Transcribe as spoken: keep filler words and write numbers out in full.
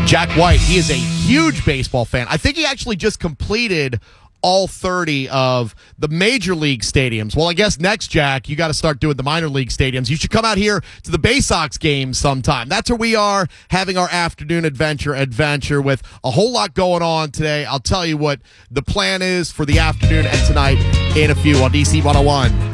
Jack White, he is a huge baseball fan. I think he actually just completed all thirty of the major league stadiums. Well, I guess next, Jack, you got to start doing the minor league stadiums. You should come out here to the Bay Sox games sometime. That's where we are, having our afternoon adventure adventure with a whole lot going on today. I'll tell you what the plan is for the afternoon and tonight in a few on D C one oh one.